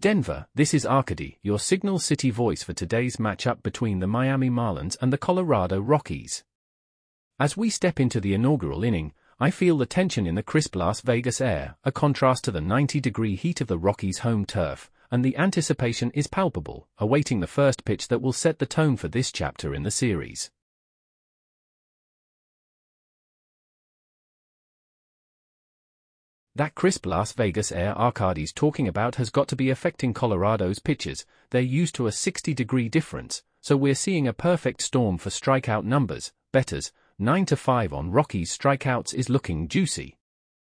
Denver, this is Arkady, your Signal City voice for today's matchup between the Miami Marlins and the Colorado Rockies. As we step into the inaugural inning, I feel the tension in the crisp Las Vegas air, a contrast to the 90-degree heat of the Rockies' home turf, and the anticipation is palpable, awaiting the first pitch that will set the tone for this chapter in the series. That crisp Las Vegas air Arkady's talking about has got to be affecting Colorado's pitchers. They're used to a 60-degree difference, so we're seeing a perfect storm for strikeout numbers. Bettors, 9-5 on Rockies strikeouts is looking juicy.